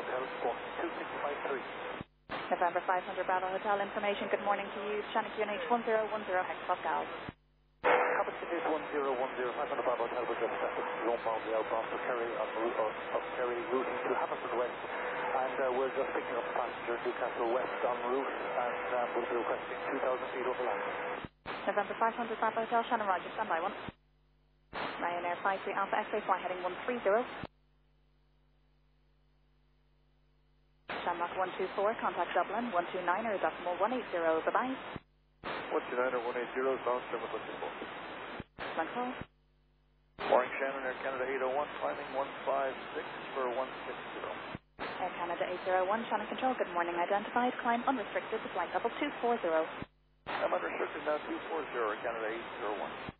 Hotel, squawk 2653. November 500 Bravo Hotel information. Good morning to you. Channel QNH 1010 hectopascal. Cabin City 1010, 500 Bravo Hotel, we're just zone boundary outbound for Kerry on route of Kerry routing to Hamilton West. And we're just picking up a passenger Newcastle West en route, and we'll be requesting 2,000 feet over land. November 500 Bravo Hotel, Shannon Roger, standby 1. Ryanair 53 Alpha X-ray, fly heading 130. Shamrock 124, contact Dublin 129er, decimal 180, bye-bye. 129er 180, bound 724. Flank call. Morning Shannon, Air Canada 801, climbing 156 for 160. Air Canada 801, Shannon Control, good morning, identified, climb unrestricted to flight level 240. I'm unrestricted now 240, Air Canada 801.